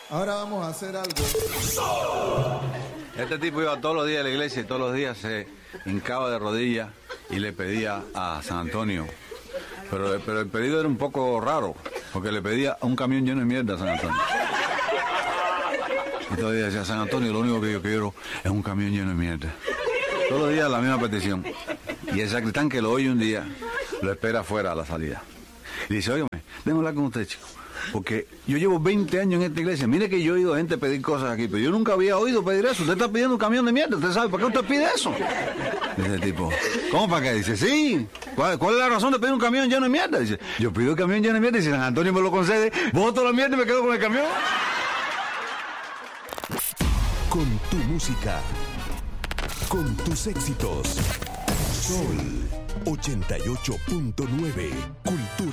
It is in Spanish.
Ahora vamos a hacer algo. Este tipo iba todos los días a la iglesia y todos los días se hincaba de rodillas y le pedía a San Antonio. Pero el pedido era un poco raro, porque le pedía un camión lleno de mierda a San Antonio. Y todos los días decía, San Antonio, lo único que yo quiero es un camión lleno de mierda. Todos los días la misma petición. Y el sacristán que lo oye un día, lo espera afuera a la salida. Y dice, óigame, déjame hablar con usted, chico. Porque yo llevo 20 años en esta iglesia. Mire que yo he oído gente pedir cosas aquí, pero yo nunca había oído pedir eso. Usted está pidiendo un camión de mierda. ¿Usted sabe por qué usted pide eso? Dice el tipo, ¿cómo para qué? Dice, sí. ¿Cuál es la razón de pedir un camión lleno de mierda? Dice, yo pido el camión lleno de mierda y si San Antonio me lo concede, boto la mierda y me quedo con el camión. Con tu música, con tus éxitos. Sol 88.9, Cultura.